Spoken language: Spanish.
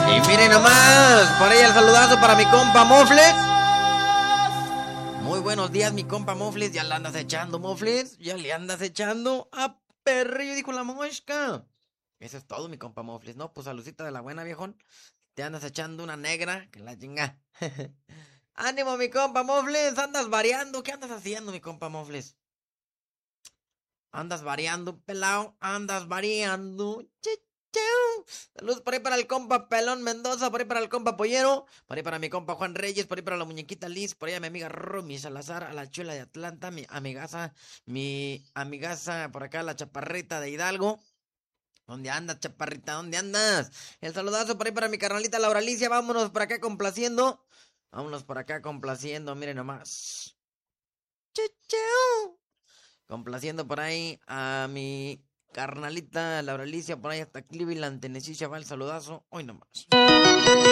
Y miren nomás, por ahí el saludazo para mi compa Mofles. Muy buenos días, mi compa Mofles. ¿Ya le andas echando, Mofles? ¿Ya le andas echando? ¡A perrillo! Dijo la mosca. Eso es todo, mi compa Mofles, ¿no? Pues saludcita de la buena, viejón. Te andas echando una negra, que la chinga. ¡Ánimo, mi compa Mofles! Andas variando. ¿Qué andas haciendo, mi compa Mofles? Andas variando, pelao. Andas variando. Chichau. Saludos por ahí para el compa Pelón Mendoza, por ahí para el compa Pollero, por ahí para mi compa Juan Reyes, por ahí para la muñequita Liz, por ahí a mi amiga Romy Salazar, a la chula de Atlanta, mi amigaza por acá, la chaparrita de Hidalgo. ¿Dónde andas, chaparrita? ¿Dónde andas? El saludazo por ahí para mi carnalita Laura Alicia. Vámonos por acá complaciendo. Vámonos por acá complaciendo, miren nomás. Chichau. Complaciendo por ahí a mi carnalita Laura Alicia, por ahí hasta Cleveland, Tennessee, va el saludazo. Hoy nomás.